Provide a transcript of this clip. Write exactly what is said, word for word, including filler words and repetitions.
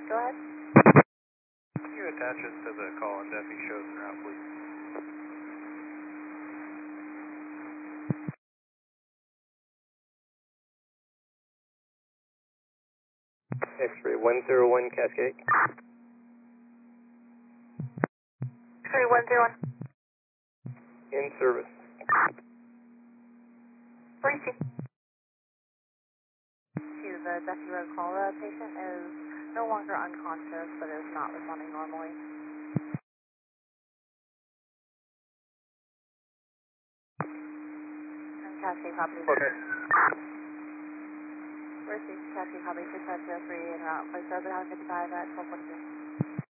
Go ahead. Can you attach us to the call and Deputy shows en route, please? X-ray one zero one Cascade. X-ray one zero one. In service. Briefing. To the Deputy Road call, the patient is no longer unconscious, but is not responding normally. And Cascade copy. Okay. Received Cascade copy six five zero three en route. Place over one fifty-five at twelve forty-two.